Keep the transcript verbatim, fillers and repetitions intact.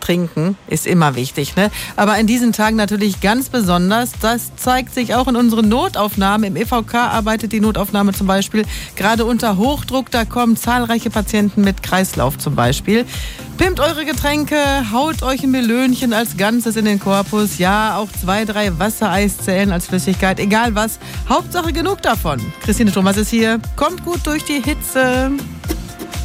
trinken ist immer wichtig, ne? Aber in diesen Tagen natürlich ganz besonders. Das zeigt sich auch in unseren Notaufnahmen. Im E V K arbeitet die Notaufnahme zum Beispiel gerade unter Hochdruck. Da kommen zahlreiche Patienten mit Kreislauf zum Beispiel. Pimmt eure Getränke, haut euch ein Melönchen als Ganzes in den Korpus. Ja, auch zwei, drei Wassereiszellen als Flüssigkeit. Egal was. Hauptsache genug davon. Christine Thomas ist hier. Kommt gut durch die Hitze.